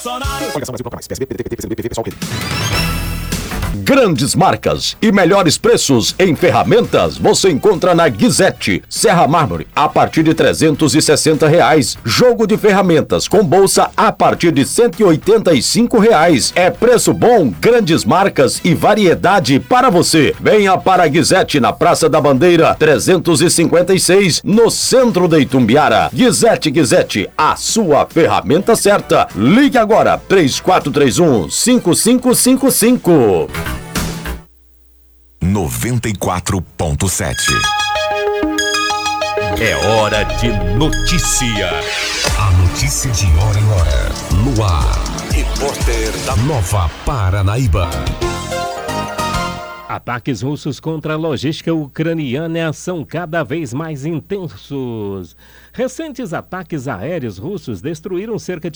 Grandes marcas e melhores preços em ferramentas você encontra na Guizete. Serra Mármore a partir de R$360. Jogo de ferramentas com bolsa a partir de R$185. É preço bom, grandes marcas e variedade para você. Venha para a Guizete na Praça da Bandeira 356, no centro de Itumbiara. Guizete, a sua ferramenta certa. Ligue agora 3431-5555. 94.7. É hora de notícia. A notícia de hora em hora. No ar. Repórter da Nova Paranaíba. Ataques russos contra a logística ucraniana são cada vez mais intensos. Recentes ataques aéreos russos destruíram cerca de